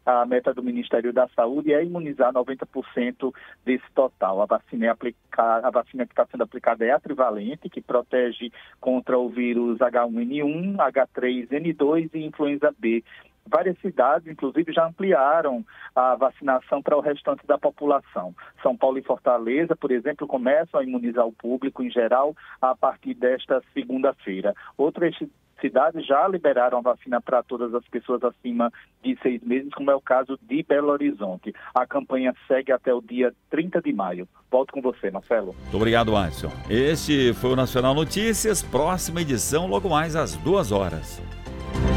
a meta do Ministério da Saúde é imunizar 90% desse total. A vacina que está sendo aplicada é a trivalente, que protege contra o vírus H1N1, H3N2 e influenza B. Várias cidades, inclusive, já ampliaram a vacinação para o restante da população. São Paulo e Fortaleza, por exemplo, começam a imunizar o público em geral a partir desta segunda-feira. Outras cidades já liberaram a vacina para todas as pessoas acima de 6 meses, como é o caso de Belo Horizonte. A campanha segue até o dia 30 de maio. Volto com você, Marcelo. Muito obrigado, Alisson. Este foi o Nacional Notícias. Próxima edição, logo mais às 2 horas.